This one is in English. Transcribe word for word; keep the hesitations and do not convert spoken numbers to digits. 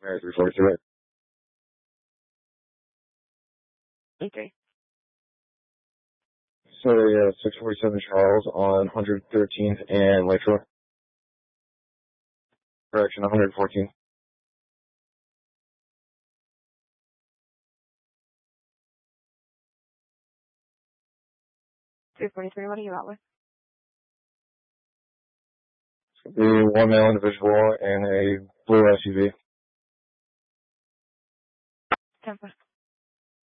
Alright, three forty-three. Okay. So, yeah, six forty-seven Charles on one thirteenth and Lakeshore. Correction, one fourteen. three forty-three, what are you out with? The one male individual and a blue S U V. ten four.